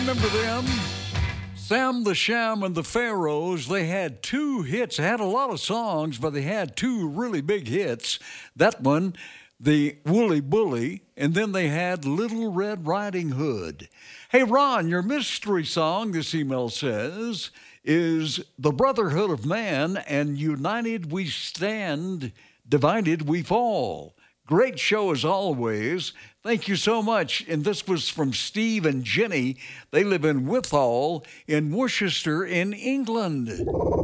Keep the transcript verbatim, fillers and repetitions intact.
remember them? Sam the Sham and the Pharaohs, they had two hits. They had a lot of songs, but they had two really big hits. That one, the Woolly Bully, and then they had Little Red Riding Hood. Hey, Ron, your mystery song, this email says, is The Brotherhood of Man, and United we stand, divided we fall. Great show as always. Thank you so much. And this was from Steve and Jenny. They live in Withall in Worcester in England.